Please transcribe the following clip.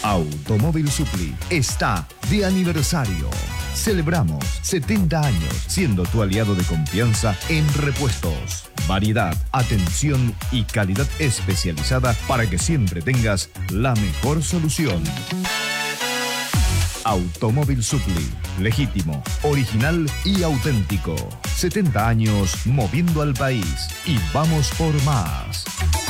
Automóvil Supli está de aniversario. Celebramos 70 años siendo tu aliado de confianza en repuestos. Variedad, atención y calidad especializada para que siempre tengas la mejor solución. Automóvil Supli, legítimo, original y auténtico. 70 años moviendo al país y vamos por más.